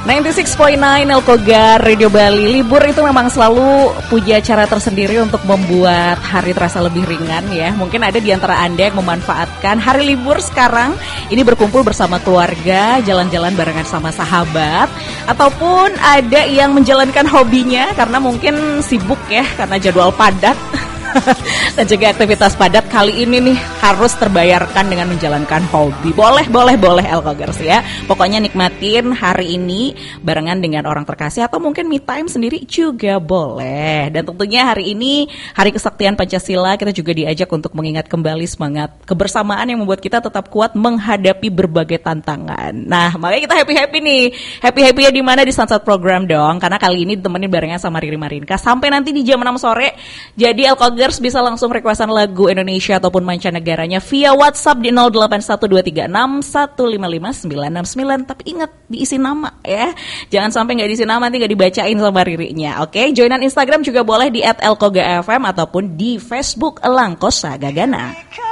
96.9 Elkogar Radio Bali. Libur itu memang selalu punya cara tersendiri untuk membuat hari terasa lebih ringan ya. Mungkin ada di antara Anda yang memanfaatkan hari libur sekarang ini berkumpul bersama keluarga, jalan-jalan barengan sama sahabat, ataupun ada yang menjalankan hobinya karena mungkin sibuk ya karena jadwal padat. Dan juga aktivitas padat kali ini nih harus terbayarkan dengan menjalankan hobi. Boleh Elkogers ya. Pokoknya nikmatin hari ini barengan dengan orang terkasih atau mungkin me time sendiri juga boleh. Dan tentunya hari ini Hari Kesaktian Pancasila, kita juga diajak untuk mengingat kembali semangat kebersamaan yang membuat kita tetap kuat menghadapi berbagai tantangan. Nah, makanya kita happy-happy nih. Happy-happy-nya di mana? Di Sunset Program dong. Karena kali ini ditemenin barengan sama Riri Marinka sampai nanti di jam 6 sore. Jadi Elkogers bisa langsung requestan lagu Indonesia ataupun mancanegaranya via WhatsApp di 081236155969. Tapi ingat diisi nama ya. Jangan sampai nggak diisi nama nanti nggak dibacain sama Ririnya. Oke, joinan Instagram juga boleh di @elkogafm ataupun di Facebook Elangkosa Gagana.